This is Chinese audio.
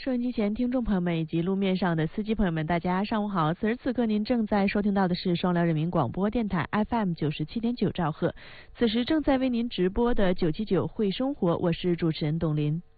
收音机前听众朋友们以及路面上的司机朋友们，大家上午好！此时此刻您正在收听到的是双辽人民广播电台 FM 97.9兆赫，此时正在为您直播的979会生活，我是主持人董林。